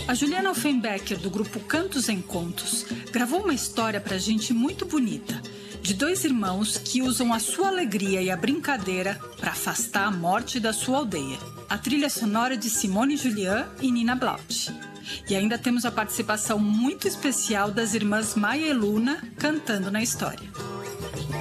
A Juliana Offenbecker, do grupo Cantos em Contos, gravou uma história pra gente muito bonita, de dois irmãos que usam a sua alegria e a brincadeira para afastar a morte da sua aldeia. A trilha sonora é de Simone Julian e Nina Blaut. E ainda temos a participação muito especial das irmãs Maia e Luna cantando na história.